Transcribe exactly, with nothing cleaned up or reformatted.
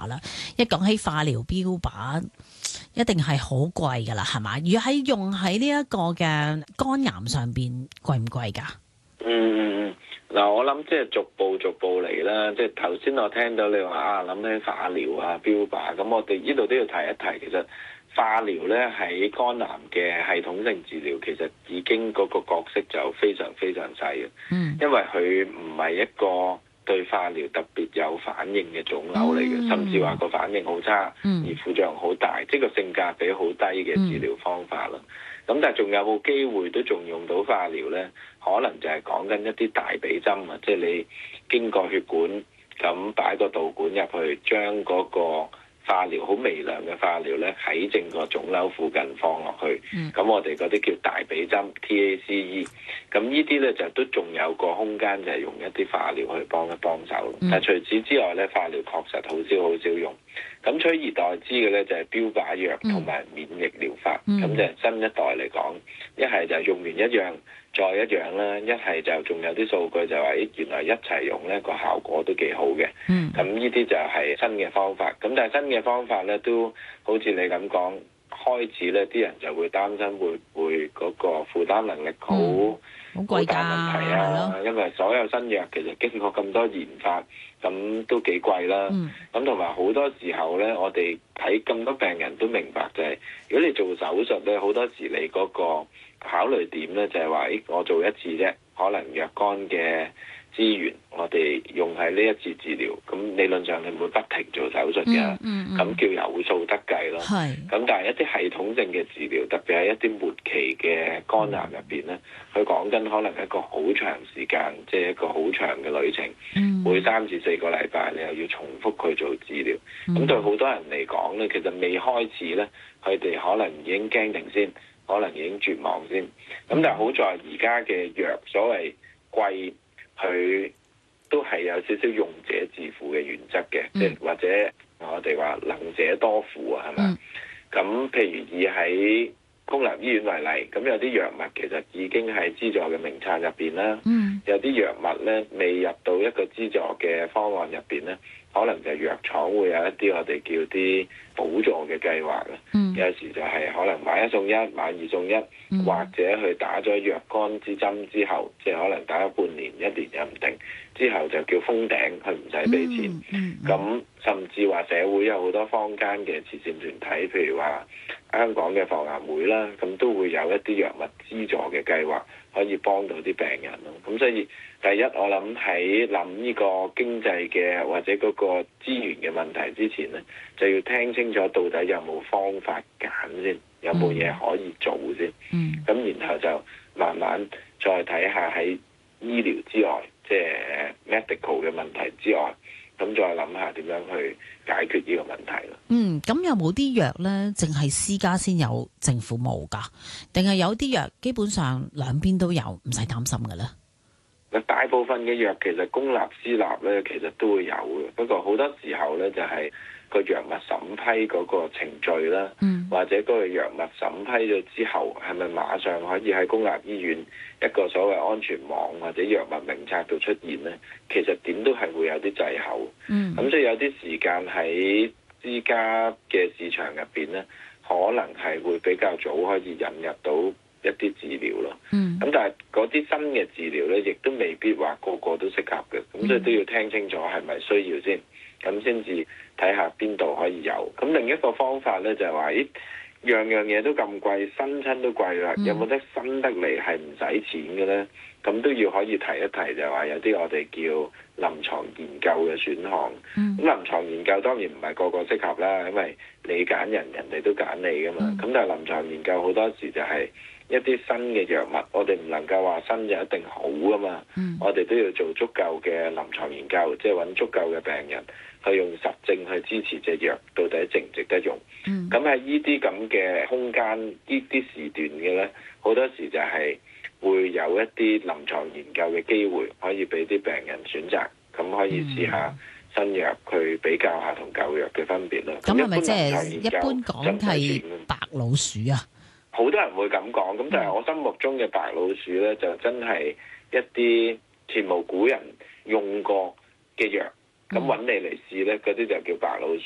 靶啦。一講起化療標靶，一定係好貴噶啦，係嘛？如果喺用喺呢一個嘅肝癌上邊，貴唔貴噶？ 嗯嗯嗯，嗱，我諗即係逐步逐步嚟啦。即係頭先我聽到你話啊，諗起化療啊、標靶，咁我哋呢度都要提一提，其實化療咧喺肝癌嘅系統性治療，其實已經嗰個角色就非常非常細嘅。嗯，因為佢唔係一個對化療特別有反應嘅腫瘤嚟嘅，嗯、甚至話個反應好差，嗯、而副作用好大，即係個性價比好低嘅治療方法啦。咁、嗯、但係仲有冇機會都仲用到化療咧？可能就係講緊一啲大髀針啊，即係你經過血管咁擺個導管入去，將嗰個化療好微量嘅化療咧喺正個腫瘤附近放落去。咁、嗯、我哋嗰啲叫大髀針 T A C E。咁呢啲咧就都仲有個空間，就係用一啲化療去幫一幫手。嗯、但係除此之外咧，化療確實好少好少用。咁取而代之嘅咧就係標靶藥同埋免疫療法。咁、嗯、就係新一代嚟講，一係就用完一樣再一樣啦，一係就仲有啲數據就話，咦，原來一齊用咧個效果都幾好嘅。咁呢啲就係新嘅方法。咁但係新嘅方法咧都好似你咁講，開始咧啲人就會擔心會會嗰個負擔能力好。嗯好貴大問題啊！的因為所有新藥其實經過咁多研發，咁都幾貴啦。咁同埋好多時候咧，我哋睇咁多病人都明白就係、是，如果你做手術咧，好多時你嗰個考慮點咧就係話，誒，我做一次啫，可能若干嘅資源，我哋用喺呢一次治療，咁理論上你唔會不停做手術嘅，咁、嗯嗯嗯、叫有數得計咯。係是。咁但係一啲系統性嘅治療，特別係一啲末期嘅肝癌入邊咧，佢講緊可能一個好長時間，即係一個好長嘅旅程，嗯、每三至四個禮拜你又要重複去做治療。咁、嗯、對好多人嚟講咧，其實未開始咧，佢哋可能已經驚定先，可能已經絕望先。咁但係好在而家嘅藥所謂貴。佢都係有少少用者自負嘅原則嘅，即係、嗯、或者我哋話能者多負啊，係咪？咁、嗯、譬如以喺公立醫院為例，咁有啲藥物其實已經係資助嘅名冊入邊啦，嗯、有啲藥物咧未入到一個資助嘅方案入邊咧，可能就藥廠會有一啲我哋叫啲補助嘅計劃啦。嗯、有時就係可能買一送一、買二送一，嗯、或者去打咗若干支針之後，即係可能打咗半年、一年又唔定，之後就叫封頂，佢唔使俾錢。咁、嗯嗯嗯、甚至話社會有好多坊間嘅慈善團體，譬如話香港嘅防癌會啦，咁都會有一啲藥物資助嘅計劃，可以幫到啲病人咯。咁所以第一，我諗喺諗呢個經濟嘅或者嗰個資源嘅問題之前咧，就要聽清楚到底有冇方法揀先，有冇嘢可以做先。嗯。咁然後就慢慢再睇下喺醫療之外，即係 medical 嘅問題之外，咁再諗下點樣去解決呢個問題咯。 嗯，咁有冇啲藥咧，淨係私家先有，政府冇㗎？定係有啲藥基本上兩邊都有，唔使擔心嘅咧？ 大部分嘅藥其實公立私立咧，其實都會有嘅。不過好多時候咧，就係個藥物審批嗰個程序啦，嗯、或者嗰個藥物審批咗之後，係咪馬上可以喺公立醫院一個所謂安全網或者藥物名冊度出現咧？其實點都係會有啲滯後。咁、嗯、所以有啲時間喺私家嘅市場入邊咧，可能係會比較早可以引入到一啲治療咯，咁、嗯、但係嗰啲新嘅治療咧，亦都未必話個個都適合嘅，咁所以都要聽清楚係咪需要先，咁先至睇下邊度可以有。咁另一個方法咧就係話，咦，樣樣嘢都咁貴，新親都貴啦，嗯、有冇得新得嚟係唔使錢嘅咧？咁都要可以提一提，就係話有啲我哋叫臨床研究嘅選項。咁、嗯、臨床研究當然唔係個個適合啦，因為你揀人，人哋都揀你噶嘛。咁、嗯、但係臨床研究好多時就係一啲新嘅藥物，我哋唔能夠話新就一定好噶嘛。嗯、我哋都要做足夠嘅臨床研究，即係揾足夠嘅病人去用實證去支持隻藥到底值唔值得用。咁喺呢啲咁嘅空間，呢啲時段嘅咧，好多時就係會有一啲臨床研究嘅機會，可以俾啲病人選擇，咁可以試下新藥去比較下同舊藥嘅分別咯。 咁係咪即係一般講係白老鼠啊？ 好多人會咁講，咁但係我心目中嘅白老鼠咧，就真係一啲前無古人用過嘅藥，咁揾你嚟試咧，嗰啲就叫白老鼠。